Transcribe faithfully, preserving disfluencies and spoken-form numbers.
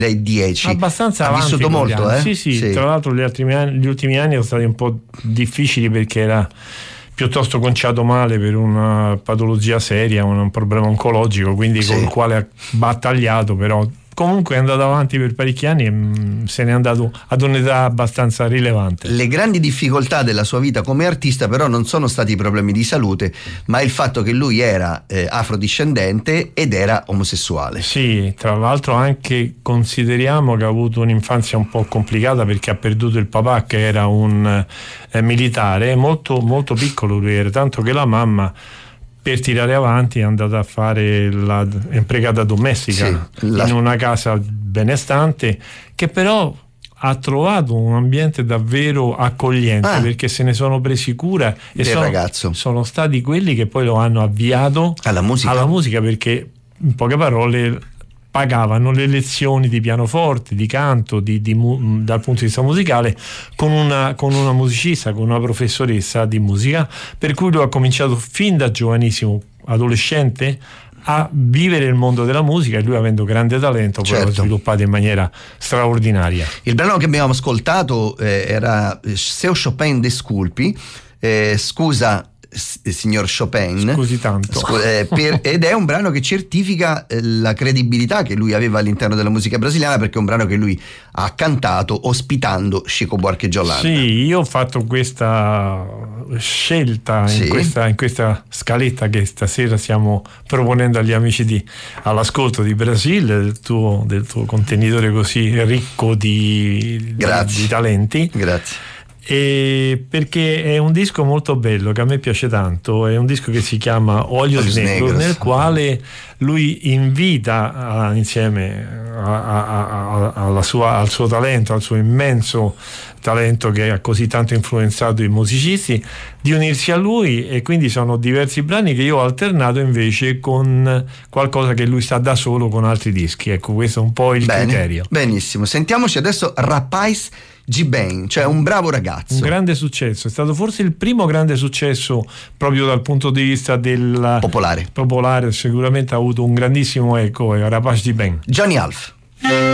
dieci. Abbastanza ha avanti vissuto molto, eh? Sì, sì, sì. Tra l'altro gli, altri anni, gli ultimi anni sono stati un po' difficili perché era piuttosto conciato male per una patologia seria, un problema oncologico, quindi sì. con il quale ha battagliato, però comunque è andato avanti per parecchi anni e mh, se n'è andato ad un'età abbastanza rilevante. Le grandi difficoltà della sua vita come artista però non sono stati i problemi di salute, ma il fatto che lui era eh, afrodiscendente ed era omosessuale. Sì, tra l'altro anche consideriamo che ha avuto un'infanzia un po' complicata perché ha perduto il papà che era un eh, militare, molto, molto piccolo lui era, tanto che la mamma per tirare avanti è andata a fare la imprecata domestica, sì, la... in una casa benestante che però ha trovato un ambiente davvero accogliente, ah, perché se ne sono presi cura e sono, ragazzo. sono stati quelli che poi lo hanno avviato alla musica, alla musica perché in poche parole pagavano le lezioni di pianoforte, di canto, di, di, dal punto di vista musicale con una, con una musicista, con una professoressa di musica, per cui lui ha cominciato fin da giovanissimo, adolescente, a vivere il mondo della musica e lui, avendo grande talento, certo, poi l'ha sviluppato in maniera straordinaria. Il brano che abbiamo ascoltato eh, era Se Chopin Desculpi, eh, scusa signor Chopin, scusi tanto, scu- eh, per, ed è un brano che certifica eh, la credibilità che lui aveva all'interno della musica brasiliana, perché è un brano che lui ha cantato ospitando Chico Buarque de Holanda. Sì, io ho fatto questa scelta sì. in, questa, in questa scaletta che stasera stiamo proponendo agli amici di all'ascolto di Brasile, del tuo, del tuo contenitore così ricco di, di, di talenti. Grazie. E perché è un disco molto bello che a me piace tanto, è un disco che si chiama Olhos Negros, nel quale lui invita a, insieme a, a, a, alla sua, al suo talento, al suo immenso talento che ha così tanto influenzato i musicisti, di unirsi a lui, e quindi sono diversi brani che io ho alternato invece con qualcosa che lui sta da solo con altri dischi. Ecco, questo è un po' il Bene, criterio. Benissimo, sentiamoci adesso Rapaz de Bem, cioè un bravo ragazzo. Un grande successo, è stato forse il primo grande successo proprio dal punto di vista del popolare. popolare, sicuramente ha avuto un grandissimo eco, Rapaz de Bem. Johnny Alf.